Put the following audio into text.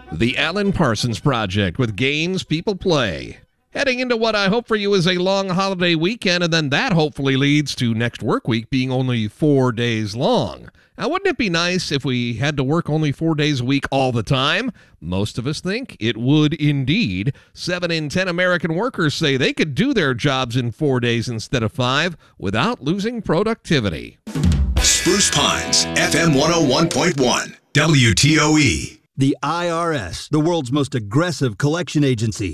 The Alan Parsons Project with Games People Play. Heading into what I hope for you is a long holiday weekend, and then that hopefully leads to next work week being only 4 days long. Now, wouldn't it be nice if we had to work only 4 days a week all the time? Most of us think it would indeed. 7 in 10 American workers say they could do their jobs in 4 days instead of 5 without losing productivity. Spruce Pines, FM 101.1, WTOE. The IRS, the world's most aggressive collection agency.